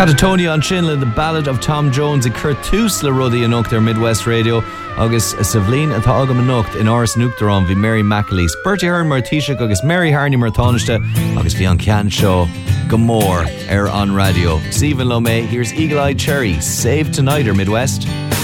Catatonia an sin le The Ballad of Tom Jones I Curtus le Ruddy an Ocht Midwest Radio agus Savlín atá agam an Ocht in áras nuachtarán bhí Mary McAleese Bertie Hearn mar Taoiseach agus Mary Harney mar tánaiste agus bhí an cean seo go mór on radio. Stephen Lomé, here's Eagle Eye Cherry, Save Tonight or Midwest.